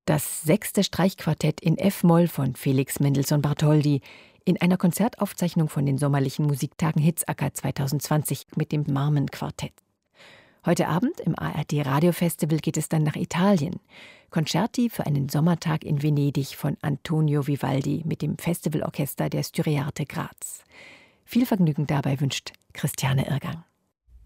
Das 6. Streichquartett in F-Moll von Felix Mendelssohn Bartholdy in einer Konzertaufzeichnung von den sommerlichen Musiktagen Hitzacker 2020 mit dem Marmen-Quartett. Heute Abend im ARD Radiofestival geht es dann nach Italien. Concerti für einen Sommertag in Venedig von Antonio Vivaldi mit dem Festivalorchester der Styriarte Graz. Viel Vergnügen dabei wünscht Christiane Irgang.